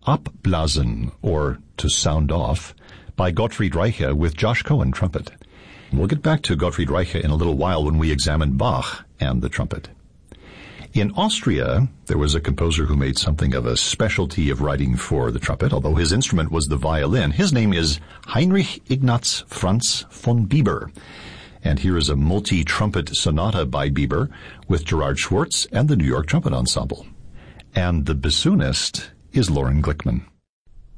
Abblasen, or To Sound Off, by Gottfried Reiche with Josh Cohen trumpet. We'll get back to Gottfried Reiche in a little while when we examine Bach and the trumpet. In Austria, there was a composer who made something of a specialty of writing for the trumpet, although his instrument was the violin. His name is Heinrich Ignaz Franz von Bieber. And here is a multi-trumpet sonata by Bieber with Gerard Schwartz and the New York Trumpet Ensemble. And the bassoonist is Loren Glickman.